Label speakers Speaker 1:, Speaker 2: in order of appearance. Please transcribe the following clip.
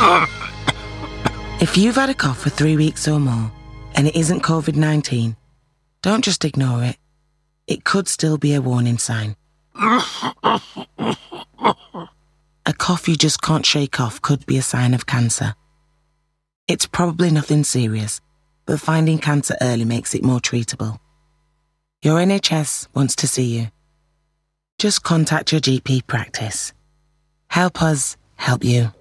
Speaker 1: If you've had a cough for 3 weeks or more and it isn't COVID-19, don't just ignore it. It could still be a warning sign. A cough you just can't shake off could be a sign of cancer. It's probably nothing serious, but finding cancer early makes it more treatable. Your NHS wants to see you. Just contact your GP practice. Help us help you.